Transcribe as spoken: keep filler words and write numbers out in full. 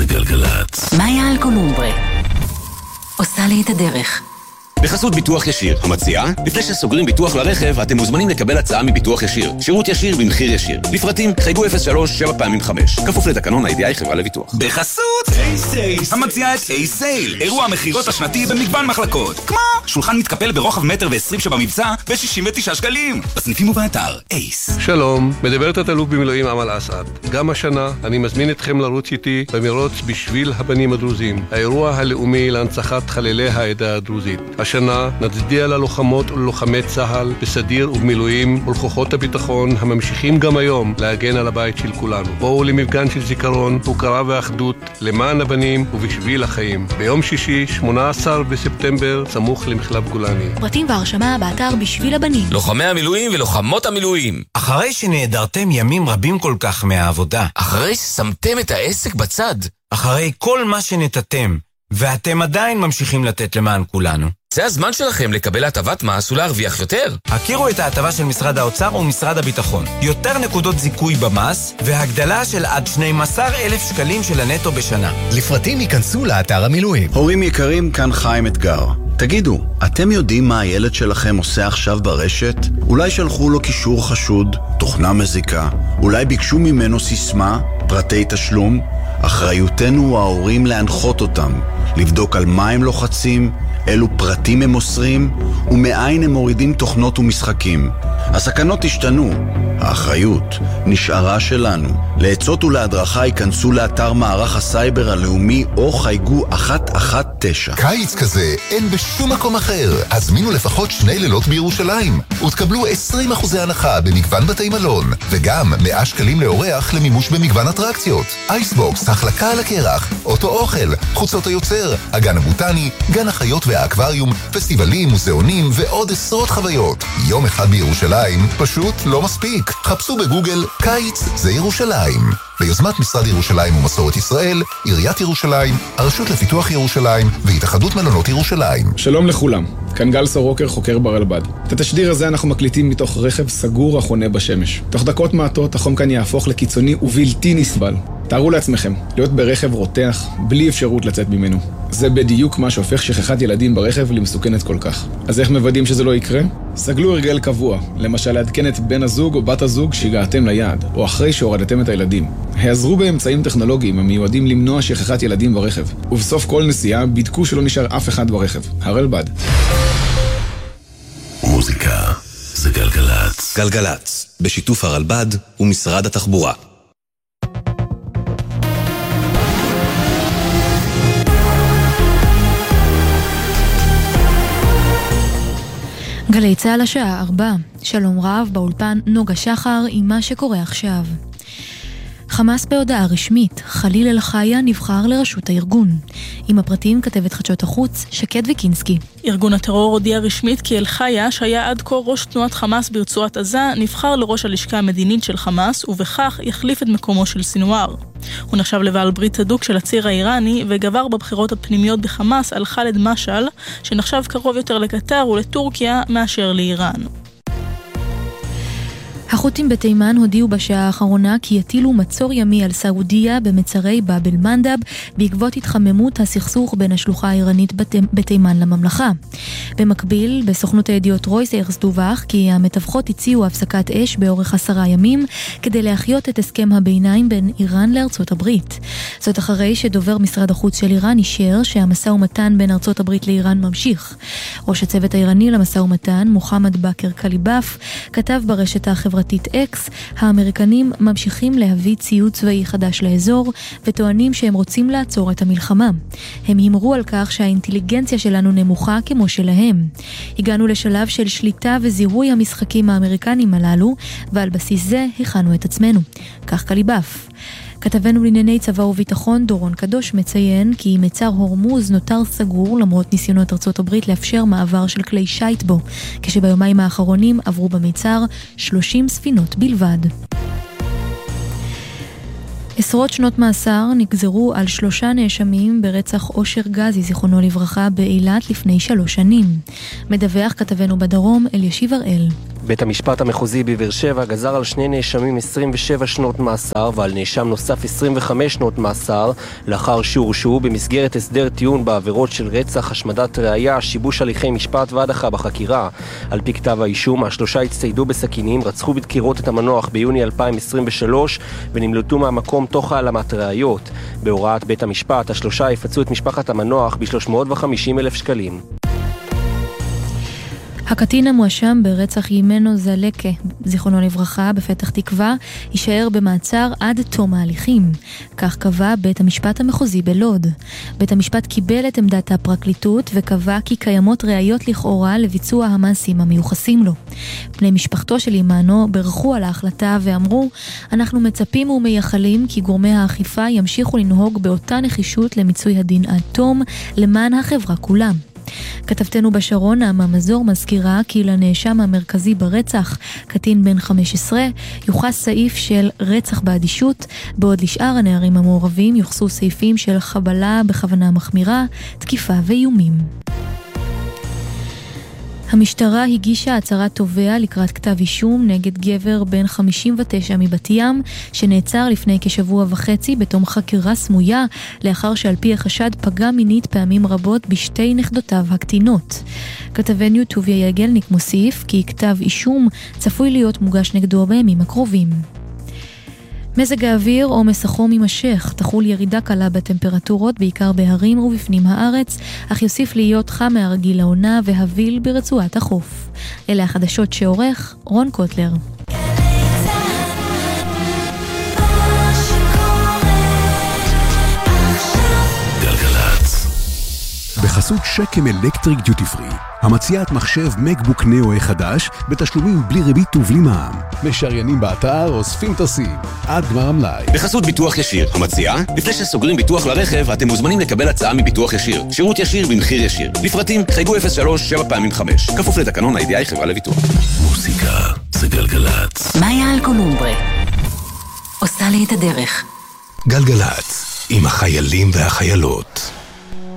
גלגלת. מאיה אלקומומברה עושה לי את הדרך. בחסות ביטוח ישיר, המציעה, לפני שסוגרים ביטוח לרכב, אתם מוזמנים לקבל הצעה מביטוח ישיר. שירות ישיר במחיר ישיר. לפרטים, חייגו אפס שלוש שבע פעמים חמש. כפוף לתקנון ה-איי די איי חברה לביטוח. בחסות A-Sale, המציעה את A-Sale, אירוע המחירות השנתי במגוון מחלקות. כמו שולחן מתקפל ברוחב מטר ועשרים שבמבצע ב-שישים ותשעה שקלים. בסניפים ובאתר, אייס. שלום, מדברת התלוף במילואים אמל אסעד. גם השנה אני מזמין אתכם לרוץ איתי במרוץ בשביל הבנים הדרוזים, האירוע הלאומי להנצחת חללי העדה הדרוזית. השנה נצדיע ללוחמות וללוחמי צה"ל בסדיר ובמילואים ולכוחות הביטחון הממשיכים גם היום להגן על הבית של כולנו. בואו למפגן של זיכרון, הוקרה ואחדות למען הבנים ובשביל החיים. ביום שישי, שמונה עשר בספטמבר, סמוך למחלף גולני. פרטים והרשמה באתר בשביל הבנים. לוחמי המילואים ולוחמות המילואים. אחרי שנעדרתם ימים רבים כל כך מהעבודה, אחרי ששמתם את העסק בצד, אחרי כל מה שנתתם, ואתם עדיין ממשיכים לתת למען כולנו. זה הזמן שלכם לקבל הטבת מס ולהרוויח יותר. הכירו את ההטבה של משרד האוצר ומשרד הביטחון. יותר נקודות זיכוי במס, והגדלה של עד שנים עשר אלף שקלים של הנטו בשנה. לפרטים ייכנסו לאתר המילואים. הורים יקרים, כאן חיים אתגר. תגידו, אתם יודעים מה הילד שלכם עושה עכשיו ברשת? אולי שלחו לו קישור חשוד, תוכנה מזיקה, אולי ביקשו ממנו סיסמה, פרטי תשלום? אחריותנו ההורים להנחות אותם, לבדוק על מה הם לוחצים, אילו פרטים הם מוסרים, ומאין הם מורידים תוכנות ומשחקים. הסכנות השתנו, האחריות נשארה שלנו. לעצות ולהדרכה ייכנסו לאתר מערך הסייבר הלאומי או חייגו אחת אחת תשע. קיץ כזה אין בשום מקום אחר. הזמינו לפחות שני לילות בירושלים ותקבלו עשרים אחוזי הנחה במגוון בתי מלון, וגם מאה שקלים לאורח למימוש במגוון אטרקציות. אייסבוקס, החלקה על הקרח, אוטו אוכל, חוצות היוצר, הגן הבוטני, גן החיות והאקווריום, פסטיבלים, מוזיאונים ועוד עשרות חוויות. יום אחד בירושלים פשוט לא מספיק. חפשו בגוגל קיץ זה ירושלים. ביוזמת משרד ירושלים ומסורת ישראל, עיריית ירושלים, הרשות לפיתוח ירושלים והתאחדות מלונות ירושלים. שלום לכולם, כאן גל סורוקר, חוקר ברלב"ד. את התשדיר הזה אנחנו מקליטים מתוך רכב סגור החונה בשמש. תוך דקות מעטות החום כאן יהפוך לקיצוני ובלתי נסבל. תארו לעצמכם, להיות ברכב רותח בלי אפשרות לצאת ממנו. זה בדיוק מה שהופך שכחת ילדים ברכב למסוכנת כל כך. אז איך מוודאים שזה לא יקרה? סגלו הרגל קבוע, למשל לעדכן את בן הזוג או בת הזוג שהגעתם ליעד, או אחרי שהורדתם את הילדים. העזרו באמצעים טכנולוגיים המיועדים למנוע שכחת ילדים ברכב. ובסוף כל נסיעה בדקו שלא נשאר אף אחד ברכב. הרלב"ד. מוזיקה זה גלגלץ. גלגלץ, בשיתוף הרלב"ד ומשרד התחבורה. גלי צהל השעה ארבע. שלום רב, באולפן נוגה שחר עם מה שקורה עכשיו. חמאס בהודעה רשמית, חליל אל-חיה נבחר לראשות הארגון. עם הפרטים כתבת חדשות החוץ שקד וקינסקי. ארגון הטרור הודיע רשמית כי אל-חיה, שהיה עד כה ראש תנועת חמאס ברצועת עזה, נבחר לראש הלשכה המדינית של חמאס, ובכך יחליף את מקומו של סינואר. הוא נחשב לבעל ברית צדוק של הציר האיראני, וגבר בבחירות הפנימיות בחמאס על חאלד משעל, שנחשב קרוב יותר לקטר ולטורקיה מאשר לאיראן. החות'ים בתימן הודיעו בשעה האחרונה כי יטילו מצור ימי על סעודיה במצרי באב אל-מנדב בעקבות התחממות הסכסוך בין השלוחה האיראנית בתימן לממלכה. במקביל, בסוכנות הידיעות רויטרס דווח כי המתווכות הציעו הפסקת אש באורך עשרה ימים כדי להחיות את הסכם הביניים בין איראן לארצות הברית. זאת אחרי שדובר משרד החוץ של איראן אישר שהמשא ומתן בין ארצות הברית לאיראן ממשיך. ראש הצוות האיראני למשא ומתן, מוחמד בכר קליבאף, כתב ברשת החברתית אקס, האמריקנים ממשיכים להביא ציוד צבאי חדש לאזור וטוענים שהם רוצים לעצור את המלחמה. הם הימרו על כך שהאינטליגנציה שלנו נמוכה כמו שלהם. הגענו לשלב של שליטה וזיהוי המשחקים האמריקנים הללו, ועל בסיס זה הכנו את עצמנו. כך קליבאף. כתבנו לענייני צבא וביטחון דורון קדוש מציין כי מצר הורמוז נותר סגור למרות ניסיונות ארצות הברית לאפשר מעבר של כלי שייט בו, כשביומיים האחרונים עברו במצר שלושים ספינות בלבד. עשרות שנות מאסר נגזרו על שלושה נאשמים ברצח אושר גזי, זיכרונו לברכה, באילת לפני שלוש שנים. מדווח כתבנו בדרום אלישיב הראל. בית המשפט המחוזי בבאר שבע גזר על שני נאשמים עשרים ושבע שנות מאסר ועל נאשם נוסף עשרים וחמש שנות מאסר לאחר שהורשעו במסגרת הסדר טיעון בעבירות של רצח, השמדת ראיה, שיבוש הליכי משפט והדחה בחקירה. על פי כתב האישום, השלושה הצטיידו בסכינים, רצחו בדקירות את המנוח ביוני אלפיים עשרים ושלוש ונמלטו מהמקום תוך העלמת ראיות. בהוראת בית המשפט, השלושה יפצו את משפחת המנוח ב-שלוש מאות וחמישים אלף שקלים. הקטין המואשם ברצח ימנו זלקה, זיכרונו לברכה, בפתח תקווה, יישאר במעצר עד תום ההליכים. כך קבע בית המשפט המחוזי בלוד. בית המשפט קיבל את עמדת הפרקליטות וקבע כי קיימות ראיות לכאורה לביצוע המעשים המיוחסים לו. בני משפחתו של ימנו ברכו על ההחלטה ואמרו, אנחנו מצפים ומייחלים כי גורמי האכיפה ימשיכו לנהוג באותה נחישות למיצוי הדין עד תום למען החברה כולם. כתבתנו בשרון, נעמה מזור, מזכירה כי לנאשם המרכזי ברצח, קטין בן חמש עשרה, יוחס סעיף של רצח באדישות, בעוד לשאר הנערים המעורבים יוחסו סעיפים של חבלה בכוונה מחמירה, תקיפה ואיומים. המשטרה הגישה הצהרת תובע לקראת כתב אישום נגד גבר בן חמישים ותשע מבת ים שנעצר לפני כשבוע וחצי בתום חקירה סמויה לאחר שעל פי החשד פגע מינית פעמים רבות בשתי נכדותיו הקטינות. כתבנו טוביה יגלניק מוסיף כי כתב אישום צפוי להיות מוגש נגדו בימים הקרובים. מזג האוויר או מסחום יימשך, תחול ירידה קלה בטמפרטורות בעיקר בהרים ובפנים הארץ, אך יוסיף להיות חם מהרגיל לעונה והביל ברצועת החוף. אלה החדשות שעורך רון קוטלר. בחסות שקם אלקטריק דיוטי פרי, המציעת מחשב מקבוק נאו חדש בתשלומים בלי ריבית ובלי מע"מ. משריינים באתר, אוספים טסים עד גמר המלאי. בחסות ביטוח ישיר, המציעה, לפני שסוגרים ביטוח לרכב, אתם מוזמנים לקבל הצעה מביטוח ישיר. שירות ישיר במחיר ישיר. לפרטים, חייגו אפס שלוש שבע פעמים חמש. כפוף לתקנון הידיעה חברה לביטוח. מוסיקה זה גלגלצ. מאיה אלקולומברה עושה לי את הדרך. גלגלצ עם החיילים והחיילות.